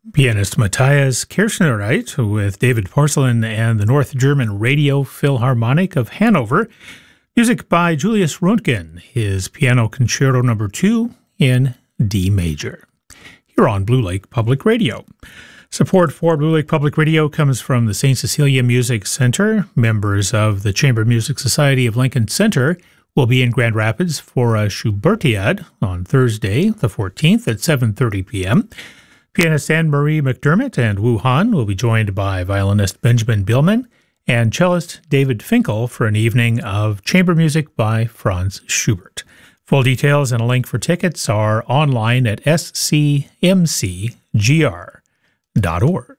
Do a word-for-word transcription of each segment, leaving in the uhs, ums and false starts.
Pianist Matthias Kirchnereit with David Porcelain and the North German Radio Philharmonic of Hanover. Music by Julius Röntgen, his Piano Concerto Number two in D major. Here on Blue Lake Public Radio. Support for Blue Lake Public Radio comes from the Saint Cecilia Music Center. Members of the Chamber Music Society of Lincoln Center will be in Grand Rapids for a Schubertiad on Thursday, the fourteenth at seven thirty p.m. Pianist Anne-Marie McDermott and Wu Han will be joined by violinist Benjamin Billman and cellist David Finkel for an evening of chamber music by Franz Schubert. Full details and a link for tickets are online at s c m c g r dot org.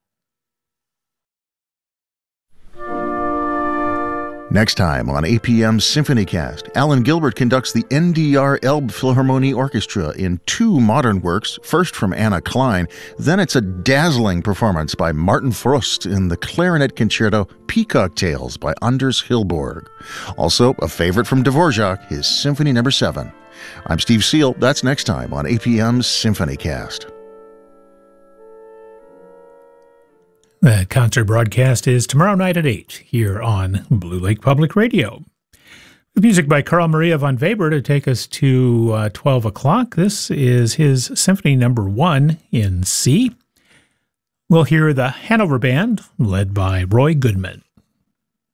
Next time on A P M SymphonyCast, Alan Gilbert conducts the N D R Elbphilharmonie Orchestra in two modern works, first from Anna Klein, then it's a dazzling performance by Martin Frost in the clarinet concerto Peacock Tales by Anders Hilborg. Also, a favorite from Dvorak, his Symphony Number seven. I'm Steve Seal. That's next time on A P M SymphonyCast. The concert broadcast is tomorrow night at eight here on Blue Lake Public Radio. With music by Carl Maria von Weber to take us to uh, twelve o'clock. This is his Symphony Number one in C. We'll hear the Hanover Band led by Roy Goodman.